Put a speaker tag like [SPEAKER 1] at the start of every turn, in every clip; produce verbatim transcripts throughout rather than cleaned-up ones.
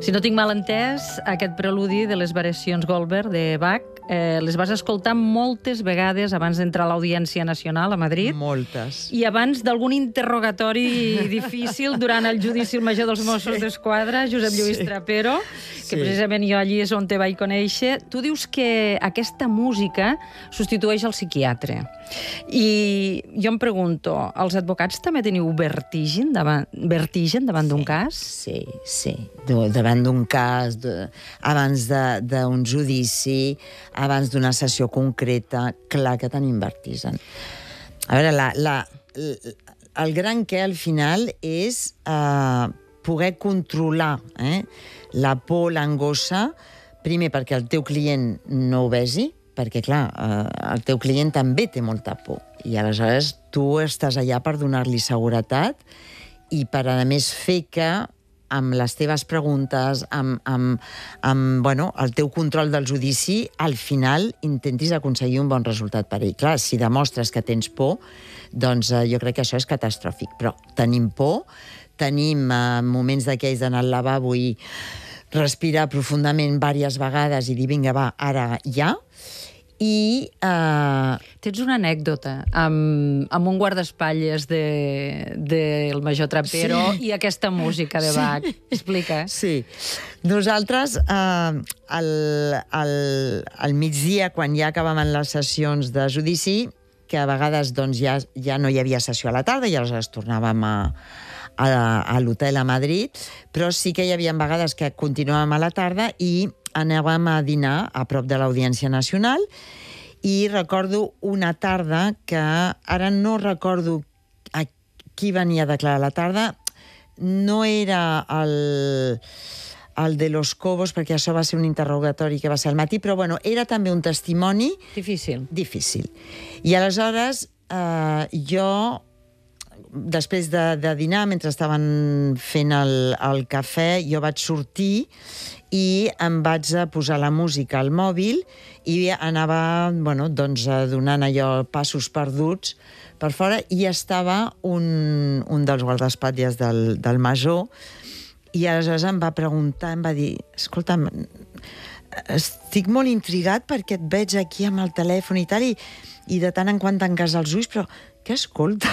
[SPEAKER 1] Si no tinc mal entès, aquest preludi de les variacions Goldberg de Bach eh, les vas escoltar moltes vegades abans d'entrar a l'Audiència Nacional a Madrid.
[SPEAKER 2] Moltes.
[SPEAKER 1] I abans d'algun interrogatori difícil durant el judici al major dels Mossos d'Esquadra, Josep Lluís sí. Trapero, que sí. precisament jo allí és on te vaig conèixer. Tu dius que aquesta música substitueix el psiquiatre. I jo em pregunto, els advocats també teniu vertigen davant, vertigen davant d'un
[SPEAKER 2] sí,
[SPEAKER 1] cas?
[SPEAKER 2] Sí, sí. Davant d'un cas, de, abans d'un judici, abans d'una sessió concreta, clar que tenim vertigen. A veure, la, la, el gran què al final és eh, poder controlar eh, la por, l'angoixa, primer perquè el teu client no ho vegi, perquè, clar, eh, el teu client també té molta por. I aleshores tu estàs allà per donar-li seguretat i per, a més, fer que amb les teves preguntes, amb, amb, amb bueno, el teu control del judici, al final intentis aconseguir un bon resultat per ell. Clar, si demostres que tens por, doncs eh, jo crec que això és catastròfic. Però tenim por, tenim eh, moments d'aquells d'anar al lavabo i respirar profundament diverses vegades i dir, vinga, va, ara ja. I... Uh...
[SPEAKER 1] Tens una anècdota amb, amb un guardaespatlles del de, de major Trapero sí. i aquesta música de Bach. Sí. Explica.
[SPEAKER 2] Sí. Nosaltres, uh, al, al, al migdia, quan ja acabàvem les sessions de judici, que a vegades doncs, ja, ja no hi havia sessió a la tarda i aleshores tornàvem a, a, a l'hotel a Madrid, però sí que hi havia vegades que continuàvem a la tarda i anàvem a dinar a prop de l'Audiència Nacional i recordo una tarda que ara no recordo a qui venia a declarar la tarda, no era el, el de Los Cobos, perquè això va ser un interrogatori que va ser al matí, però bueno, era també un testimoni...
[SPEAKER 1] Difícil.
[SPEAKER 2] Difícil. I aleshores eh, jo, després de, de dinar, mentre estaven fent el, el cafè, jo vaig sortir i em vaig posar la música al mòbil i anava, bueno, doncs, donant allò passos perduts per fora i estava un, un dels guardaespatlles del, del major i aleshores em va preguntar, em va dir, escolta'm, estic molt intrigat perquè et veig aquí amb el telèfon i tal, i, i de tant en quant tanques els ulls, però què escolta?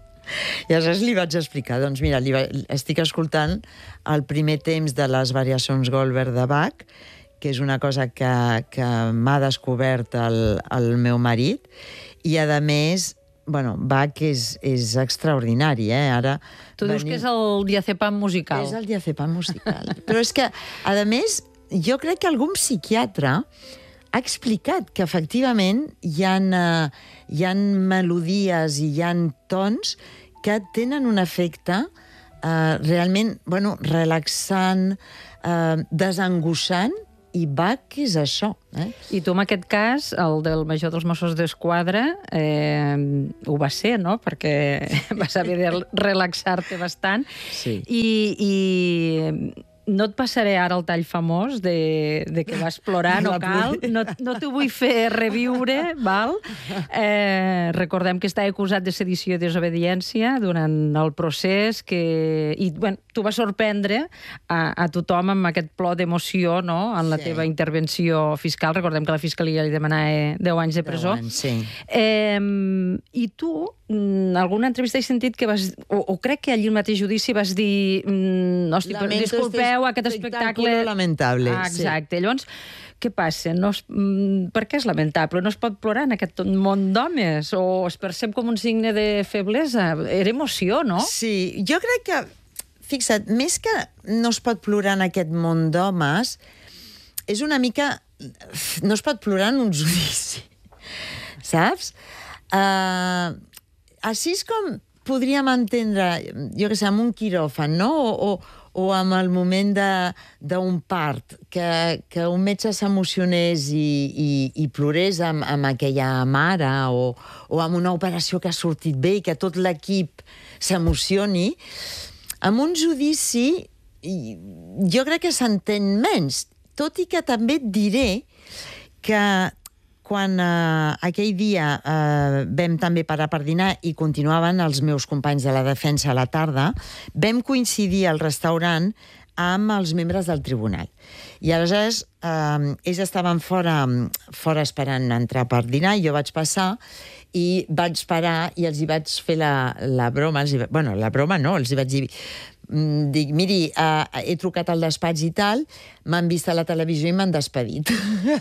[SPEAKER 2] I aleshores li vaig explicar, doncs mira, li va, estic escoltant el primer temps de les variacions Goldberg de Bach, que és una cosa que, que m'ha descobert el, el meu marit, i a més, bueno, Bach és, és extraordinari, eh? Ara
[SPEAKER 1] tu dius venim... que és el diazepam musical.
[SPEAKER 2] És el diazepam musical. Però és que, a més, jo crec que algun psiquiatre ha explicat que efectivament hi ha, uh, hi ha melodies i hi ha tons que tenen un efecte uh, realment, bueno, relaxant, uh, desangoixant, i Bach és això. Eh?
[SPEAKER 1] I tu, en aquest cas, el del major dels Mossos d'Esquadra, eh, ho va ser, no? Perquè vas haver de relaxar-te bastant.
[SPEAKER 2] Sí.
[SPEAKER 1] I... i... no et passaré ara el tall famós de, de que vas plorar, no cal, no, no t'ho vull fer reviure, val? Eh, recordem que està acusat de sedició i desobediència durant el procés, que, i bueno, tu vas sorprendre a, a tothom amb aquest plor d'emoció, no?, en la sí. teva intervenció fiscal. Recordem que la Fiscalia li demanava deu anys de presó.
[SPEAKER 2] deu anys, sí.
[SPEAKER 1] Eh, I tu, en alguna entrevista he sentit que vas, o, o crec que allí al mateix judici vas dir, hosti, disculpeu, aquest espectacle...
[SPEAKER 2] lamentable.
[SPEAKER 1] Ah, exacte.
[SPEAKER 2] Sí.
[SPEAKER 1] Llavors, què passa? No es... Per què és lamentable? No es pot plorar en aquest món d'homes? O es percep com un signe de feblesa? Era emoció, no?
[SPEAKER 2] Sí, jo crec que, fixa't, més que no es pot plorar en aquest món d'homes, és una mica... No es pot plorar en un judici, saps? Uh, així és com podríem entendre, jo què sé, amb un quiròfan, no? O, o, o amb el moment d'un part, que, que un metge s'emocionés i, i, i plorés amb, amb aquella mare, o, o amb una operació que ha sortit bé i que tot l'equip s'emocioni. Amb un judici, jo crec que s'entén menys, tot i que també et diré que quan eh, aquell dia eh, vam també parar per dinar i continuaven els meus companys de la defensa a la tarda, vam coincidir al restaurant amb els membres del tribunal. I aleshores eh, ells estaven fora, fora esperant entrar per dinar, i jo vaig passar i vaig parar i els hi vaig fer la, la broma. Els hi, bueno, la broma no, els hi vaig dir... Dic, miri, uh, he trucat al despatx i tal, m'han vist a la televisió i m'han despedit.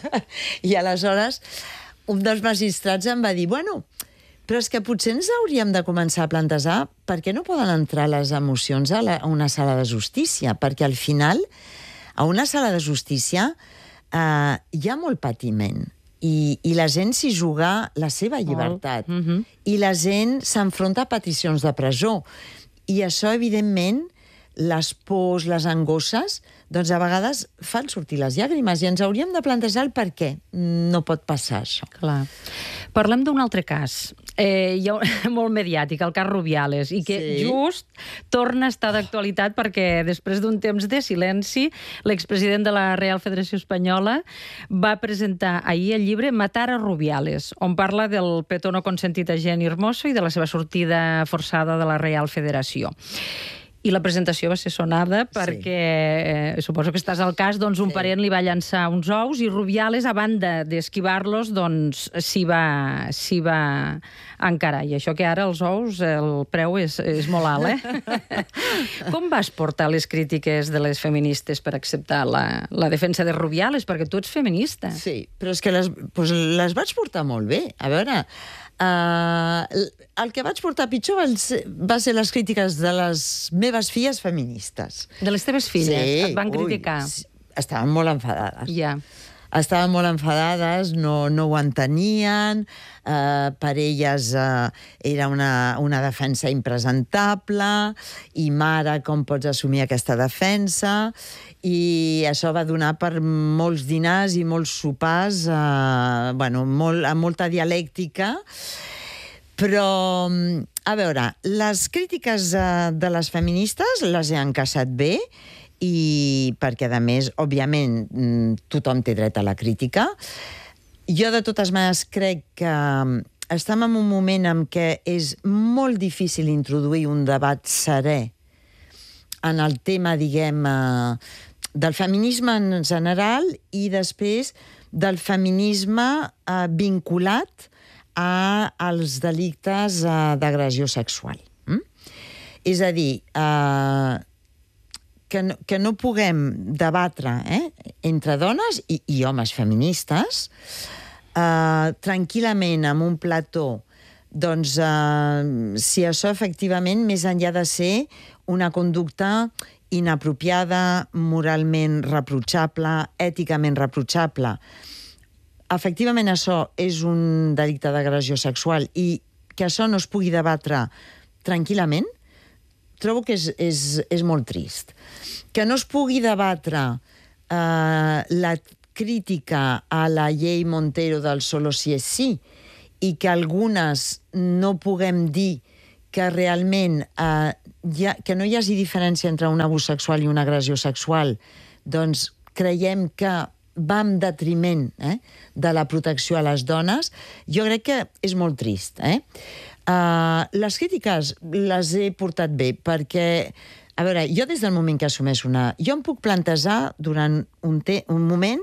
[SPEAKER 2] I aleshores un dels magistrats em va dir, bueno, però és que potser ens hauríem de començar a plantejar per què no poden entrar les emocions a, la, a una sala de justícia, perquè al final a una sala de justícia uh, hi ha molt patiment. I, i la gent s'hi juga la seva llibertat. Oh. Mm-hmm. I la gent s'enfronta a peticions de presó. I això, evidentment, les pors, les angoixes, doncs a vegades fan sortir les llàgrimes i ens hauríem de plantejar el per què no pot passar això.
[SPEAKER 1] Clar. Parlem d'un altre cas, eh, hi ha, molt mediàtic, el cas Rubiales, i que sí. just torna a estar d'actualitat perquè després d'un temps de silenci, l'expresident de la Real Federació Espanyola va presentar ahir el llibre Matar a Rubiales, on parla del petó no consentit a Jenni Hermoso i de la seva sortida forçada de la Real Federació. I la presentació va ser sonada perquè, sí. eh, suposo que estàs al cas, doncs un sí. parent li va llançar uns ous i Rubiales, a banda d'esquivar-los, doncs s'hi va, s'hi va encarar. I això que ara els ous, el preu és, és molt alt, eh? Com vas portar les crítiques de les feministes per acceptar la, la defensa de Rubiales? Perquè tu ets feminista.
[SPEAKER 2] Sí, però és que les, doncs les vaig portar molt bé. A veure... Uh, el que vaig portar pitjor va ser, va ser les crítiques de les meves filles feministes.
[SPEAKER 1] De les teves filles?
[SPEAKER 2] Sí,
[SPEAKER 1] et van criticar?
[SPEAKER 2] Ui, estaven molt enfadades.
[SPEAKER 1] Ja.
[SPEAKER 2] Estaven molt enfadades, no, no ho entenien, uh, per elles uh, era una, una defensa impresentable, i mare, com pots assumir aquesta defensa? I això va donar per molts dinars i molts sopars, eh, bueno, molt, amb molta dialèctica. Però, a veure, les crítiques eh, de les feministes les he encaixat bé, i perquè, a més, òbviament, tothom té dret a la crítica. Jo, de totes maneres, crec que estem en un moment en què és molt difícil introduir un debat serè en el tema, diguem, eh, del feminisme en general i després del feminisme eh, vinculat a, als delictes eh, d'agressió sexual. Mm? És a dir, eh, que, no, que no puguem debatre eh, entre dones i, i homes feministes eh, tranquil·lament en un plató, doncs eh, si això efectivament més enllà de ser una conducta inapropiada, moralment reprotxable, èticament reprotxable. Efectivament, això és un delicte d'agressió sexual i que això no es pugui debatre tranquil·lament, trobo que és, és, és molt trist. Que no es pugui debatre eh, la crítica a la llei Montero del solo si és sí i que algunes no puguem dir que realment eh, ja, que no hi hagi diferència entre un abús sexual i una agressió sexual, doncs creiem que va en detriment eh, de la protecció a les dones, jo crec que és molt trist. Eh? Uh, les crítiques les he portat bé, perquè, a veure, jo des del moment que assumeix una... Jo em puc plantejar durant un, te... un moment,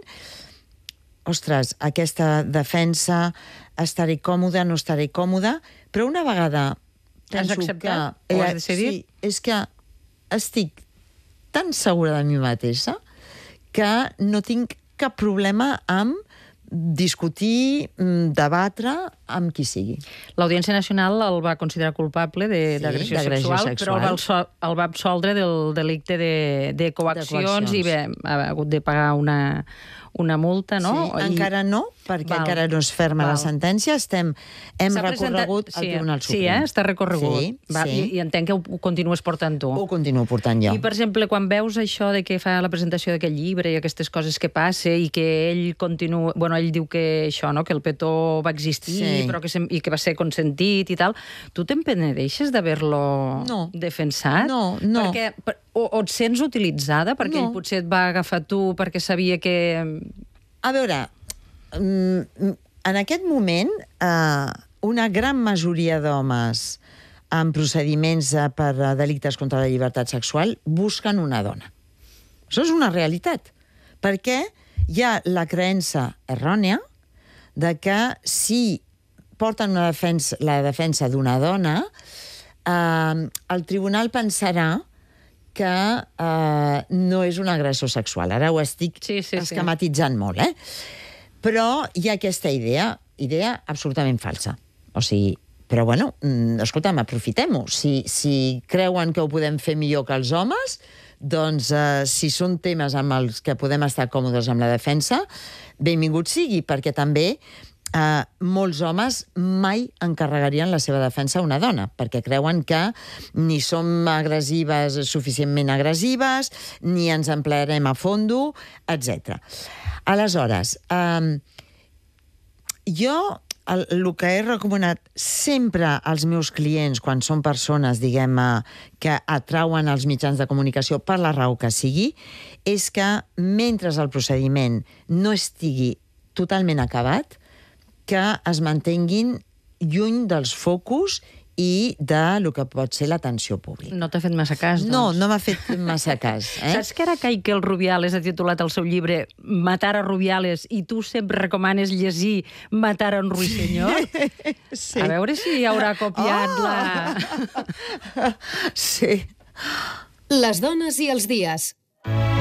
[SPEAKER 2] ostres, aquesta defensa, estaré còmoda, no estaré còmoda, però una vegada...
[SPEAKER 1] Has acceptat? Que, eh, ho has decidit?
[SPEAKER 2] Sí, és que estic tan segura de mi mateixa que no tinc cap problema amb discutir, debatre amb qui sigui.
[SPEAKER 1] L'Audiència Nacional el va considerar culpable d'agressió sí, sexual, sexual, però el va, absol el va absoldre del delicte de, de coaccions, de coaccions. I bé, ha hagut de pagar una, una multa, no?
[SPEAKER 2] Sí, I... encara no, perquè Val. encara no és ferma Val. la sentència. Estem, hem recorregut
[SPEAKER 1] presentat...
[SPEAKER 2] al Tribunal
[SPEAKER 1] sí,
[SPEAKER 2] Suprem.
[SPEAKER 1] Sí, eh? Està recorregut.
[SPEAKER 2] Sí,
[SPEAKER 1] Va,
[SPEAKER 2] sí.
[SPEAKER 1] I, I entenc que ho continues portant tu.
[SPEAKER 2] Ho continuo portant jo.
[SPEAKER 1] I, per exemple, quan veus això de que fa la presentació d'aquest llibre i aquestes coses que passa i que ell continua... Bueno, ell diu que això, no?, que el petó va existir, sí. però que se... i que va ser consentit i tal, tu te'n penedeixes d'haver-lo
[SPEAKER 2] no. defensat?
[SPEAKER 1] No, no. Perquè, per, o, o et sents utilitzada perquè no. ell potser et va agafar tu perquè sabia que...
[SPEAKER 2] A veure, en aquest moment, eh, una gran majoria d'homes en procediments per delictes contra la llibertat sexual busquen una dona. Això és una realitat. Perquè hi ha la creença errònia de que si porten una defensa, la defensa d'una dona, eh, el tribunal pensarà que eh, no és un agressor sexual. Ara ho estic
[SPEAKER 1] sí, sí,
[SPEAKER 2] esquematitzant sí. molt, eh? Però hi ha aquesta idea, idea absolutament falsa. O sigui, però bueno, escolta'm, aprofitem-ho. Si, si creuen que ho podem fer millor que els homes, doncs eh, si són temes amb els que podem estar còmodes amb la defensa, benvingut sigui, perquè també eh, molts homes mai encarregarien la seva defensa a una dona, perquè creuen que ni som agressives, suficientment agressives, ni ens emplearem a fondo, etcètera. Aleshores, eh, jo el, el que he recomanat sempre als meus clients, quan són persones, diguem, que atrauen els mitjans de comunicació per la raó que sigui, és que mentre el procediment no estigui totalment acabat, que es mantinguin lluny dels focus i de lo que pot ser l'atenció pública.
[SPEAKER 1] No t'ha fet massa cas, doncs?
[SPEAKER 2] No, no m'ha fet massa cas. Eh?
[SPEAKER 1] Saps que ara Caikel Rubiales ha titulat el seu llibre Matar a Rubiales i tu sempre recomanes llegir Matar a un ruiseñor?
[SPEAKER 2] Sí.
[SPEAKER 1] A veure si haurà copiat oh! la...
[SPEAKER 2] Sí.
[SPEAKER 3] Les dones i els dies.